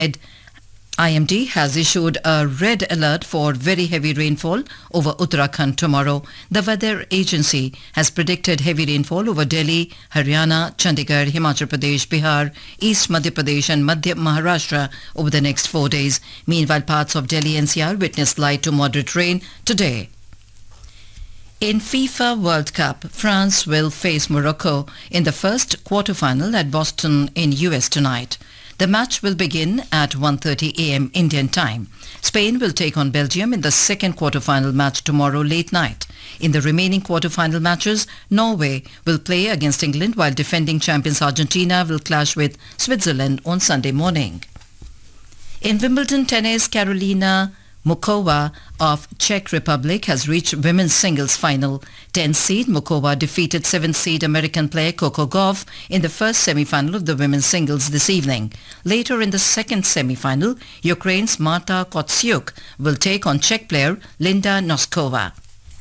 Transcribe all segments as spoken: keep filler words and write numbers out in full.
I M D has issued a red alert for very heavy rainfall over Uttarakhand tomorrow. The weather agency has predicted heavy rainfall over Delhi, Haryana, Chandigarh, Himachal Pradesh, Bihar, East Madhya Pradesh and Madhya Maharashtra over the next four days. Meanwhile, parts of Delhi N C R witnessed light to moderate rain today. In FIFA World Cup, France will face Morocco in the first quarter-final at Boston in U S tonight. The match will begin at one thirty a m Indian time. Spain will take on Belgium in the second quarter-final match tomorrow late night. In the remaining quarter-final matches, Norway will play against England while defending champions Argentina will clash with Switzerland on Sunday morning. In Wimbledon tennis, Karolina Mukova of Czech Republic has reached women's singles final. tenth seed Mukova defeated seventh seed American player Coco Gauff in the first semi-final of the women's singles this evening. Later in the second semi-final, Ukraine's Marta Kostyuk will take on Czech player Linda Noskova.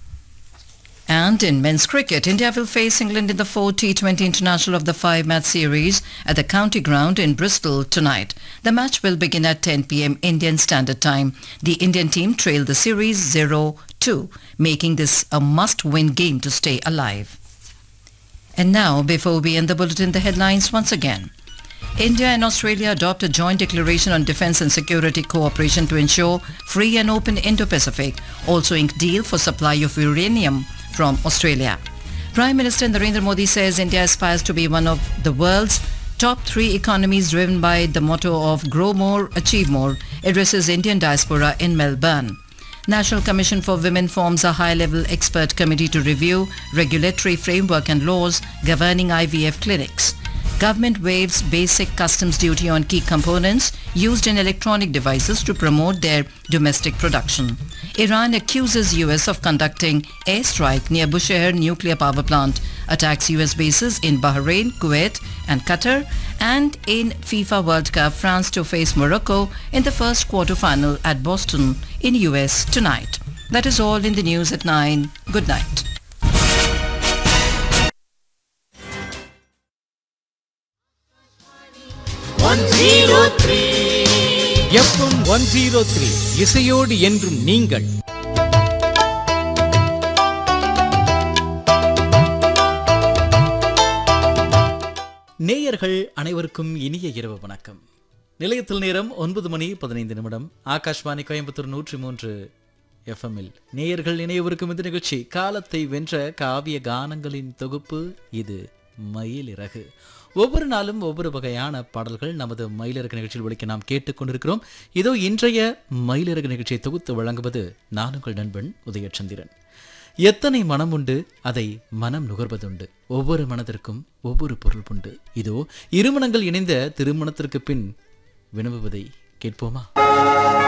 And in men's cricket, India will face England in the fourth T twenty International of the five-match series at the County Ground in Bristol tonight. The match will begin at ten p m Indian Standard Time. The Indian team trailed the series zero two, making this a must-win game to stay alive. And now, before we end the bulletin, the headlines once again. India and Australia adopt a joint declaration on defence and security cooperation to ensure free and open Indo-Pacific. Also inked deal for supply of uranium from Australia. Prime Minister Narendra Modi says India aspires to be one of the world's top three economies driven by the motto of Grow More, Achieve More, addresses Indian diaspora in Melbourne. National Commission for Women forms a high-level expert committee to review regulatory framework and laws governing I V F clinics. Government waives basic customs duty on key components used in electronic devices to promote their domestic production. Iran accuses U S of conducting airstrike near Bushehr nuclear power plant, attacks U S bases in Bahrain, Kuwait and Qatar, and in FIFA World Cup, France to face Morocco in the first quarter-final at Boston in U S tonight. That is all in the news at nine. Good night. FM one zero three இசையோடு என்றும் நீங்கள். நேயர்கள் அனைவருக்கும் இனிய இரவு வணக்கம். நிலையத்தில் நேரம் ஒன்பது மணி பதினைந்து நிமிடம். ஆகாஷ்வாணி கோயம்புத்தூர் நூற்றி மூன்று எஃப்எம்மில் நேயர்கள் இணையவருக்கும் இந்த நிகழ்ச்சி காலத்தை வென்ற காவிய கானங்களின் தொகுப்பு. இது மயிலிறகு. ஒவ்வொரு நாளும் ஒவ்வொரு வகையான பாடல்கள் நமது மயிலிறகு நிகழ்ச்சியில் ஒலிக்க நாம் கேட்டுக்கொண்டிருக்கிறோம். இதோ இன்றைய மயிலிறகு நிகழ்ச்சியை தொகுத்து வழங்குவது நான் உங்கள் நண்பன் உதயச்சந்திரன். எத்தனை மனம் உண்டு, அதை மனம் நுகர்வதுண்டு. ஒவ்வொரு மனதிற்கும் ஒவ்வொரு பொருள் உண்டு. இதோ இருமணங்கள் இணைந்த திருமணத்திற்கு பின் வினவுவதை கேட்போமா?